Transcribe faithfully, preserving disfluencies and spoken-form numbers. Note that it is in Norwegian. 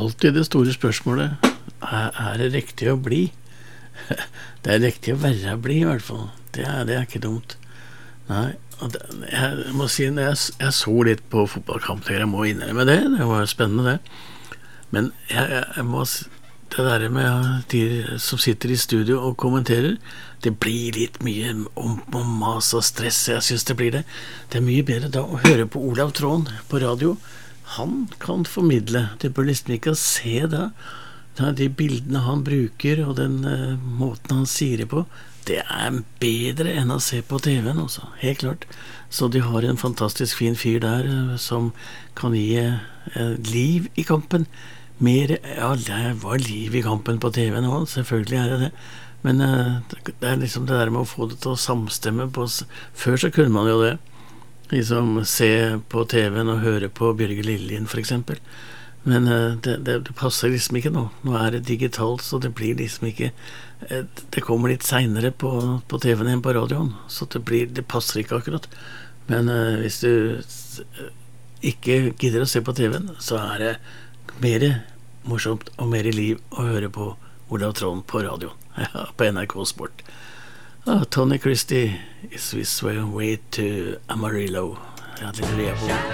alltid det store spørsmålet. Er, er det riktig å bli? Det er riktig å være bli i hvert fall. Det er, det er ikke dumt. Nei, og det, jeg må si når jeg, jeg så litt på fotballkamp, jeg må innrømme det, det var spennende det. Men jeg, jeg, jeg må det der med de som sitter i studio og kommenterer, det blir litt mye om, om mas og stress. Jeg synes det blir det. Det er mye bedre da å høre på Olav Tråen på radio. Han kan formidle. Det bør liksom ikke se da. da de bildene han bruker og den uh, måten han sier det på, det er bedre enn å se på T V-en også, helt klart. Så de har en fantastisk fin fyr der uh, som kan gi uh, liv i kampen. Mer, ja, det var liv i kampen på T V nå, selvfølgelig er det det. Men uh, det er liksom det der med å få det til å samstemme på. Før så kunne man jo det. Liksom se på T V-en og høre på Bjørge Lillien for eksempel. Men uh, det, det, det passer liksom ikke nå. Nå er det digitalt, så det blir liksom ikke uh, det kommer litt senere på, på T V-en enn på radioen, så det, blir, det passer ikke akkurat. Men uh, hvis du uh, ikke gidder å se på T V-en, så er det mer morsomt og mer liv å høre på Olav Tråen på radioen, ja, på N R K Sport. Ah, Tony Christie, Is This Way to Amarillo. Ja, det lurer jeg på.